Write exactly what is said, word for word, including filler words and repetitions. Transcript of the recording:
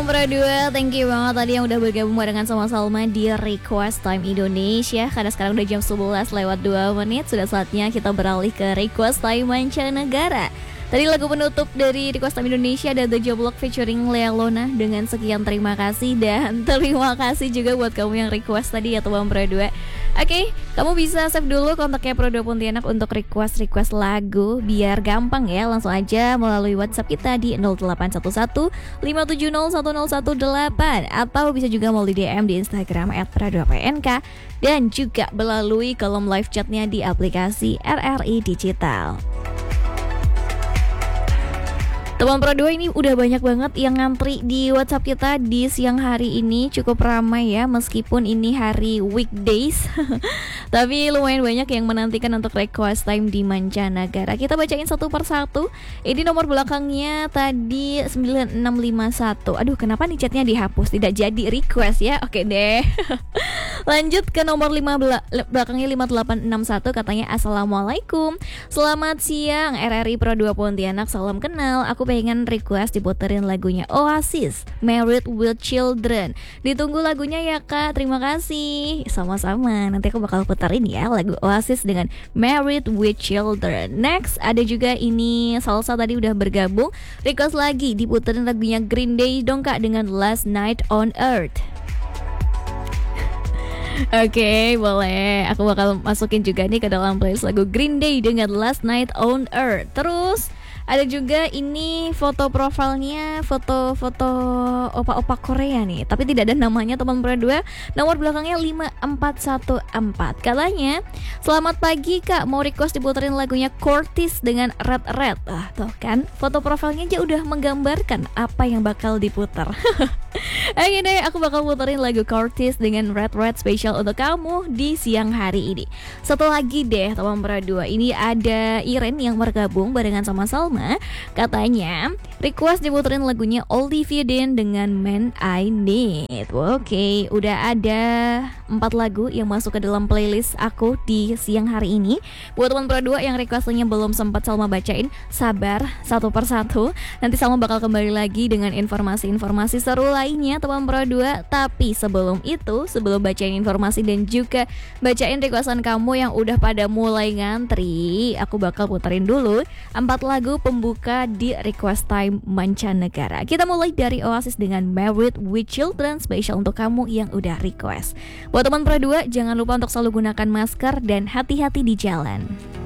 Nomor dua, thank you banget tadi yang udah bergabung barengan sama Salma di Request Time Indonesia. Karena sekarang udah jam sebelas lewat dua menit, sudah saatnya kita beralih ke Request Time Mancanegara. Tadi lagu penutup dari Request Time Indonesia ada The Joblok featuring Lea Lona. Dengan sekian terima kasih dan terima kasih juga buat kamu yang request tadi ya teman Pro dua. Oke, kamu bisa save dulu kontaknya Pro dua Pontianak untuk request-request lagu. Biar gampang ya, langsung aja melalui WhatsApp kita di nol delapan satu satu lima tujuh nol satu nol satu delapan. Atau bisa juga melalui D M di Instagram at pro dua p n k. Dan juga melalui kolom live chatnya di aplikasi R R I Digital. Teman Pro dua, ini udah banyak banget yang ngantri di WhatsApp kita di siang hari ini. Cukup ramai ya, meskipun ini hari weekdays tapi lumayan banyak yang menantikan untuk request time di mancanegara. Kita bacain satu persatu. Ini nomor belakangnya tadi sembilan enam lima satu. Aduh, kenapa nih chatnya dihapus? Tidak jadi request ya. Oke deh. Lanjut ke nomor lima bela- belakangnya lima delapan enam satu. Katanya Assalamualaikum, selamat siang R R I Pro dua Pontianak, salam kenal. Aku pengen request diputerin lagunya Oasis, Married with Children. Ditunggu lagunya ya kak, terima kasih. Sama-sama, nanti aku bakal puterin ya lagu Oasis dengan Married with Children. Next ada juga ini Salsa tadi udah bergabung, request lagi diputerin lagunya Green Day dong kak dengan Last Night on Earth. Oke, okay, boleh. Aku bakal masukin juga nih ke dalam playlist lagu Green Day dengan Last Night on Earth. Terus ada juga ini foto profilnya, foto-foto opa-opa Korea nih, tapi tidak ada namanya teman Pro dua. Nomor belakangnya lima empat satu empat. Katanya, selamat pagi kak, mau request diputerin lagunya Curtis dengan Red Red. Ah, tuh kan, foto profilnya aja udah menggambarkan apa yang bakal diputar. Oke deh, aku bakal puterin lagu Curtis dengan Red Red spesial untuk kamu di siang hari ini. Satu lagi deh teman Pro dua, ini ada Iren yang bergabung barengan sama Salma. Katanya request diputerin lagunya Olivia Dean dengan Man I Need. Oke, udah ada empat lagu yang masuk ke dalam playlist aku di siang hari ini. Buat teman Pro dua yang requestnya belum sempat Salma bacain, sabar satu persatu. Nanti Salma bakal kembali lagi dengan informasi-informasi seru lainnya teman Pro dua. Tapi sebelum itu, sebelum bacain informasi dan juga bacain requestan kamu yang udah pada mulai ngantri, aku bakal puterin dulu empat lagu pembuka di Request Time Mancanegara. Kita mulai dari Oasis dengan Married with Children, spesial untuk kamu yang udah request. Buat teman Pro dua, jangan lupa untuk selalu gunakan masker dan hati-hati di jalan.